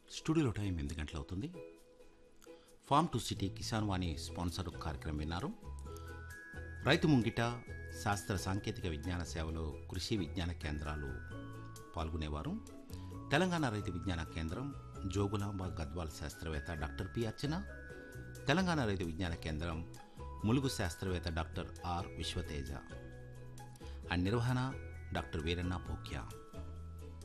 స్టూడియోలో టైం 8 గంటలు అవుతుంది. Form to city Kisan Vani sponsor కార్యక్రమం విన్నారు. రైతు ముంగిట శాస్త్ర సాంకేతిక విజ్ఞాన సేవలో కృషి విజ్ఞాన కేంద్రాలు పాల్గొనేవారు. తెలంగాణ రైతు విజ్ఞాన కేంద్రం, జోగులాంబ గద్వాల్ శాస్త్రవేత్త డాక్టర్ పి అర్చన, తెలంగాణ రైతు విజ్ఞాన కేంద్రం, ములుగు శాస్త్రవేత్త డాక్టర్ ఆర్ విశ్వతేజ. అండ్ నిర్వహణ డాక్టర్ వీరన్న పోఖ్యా.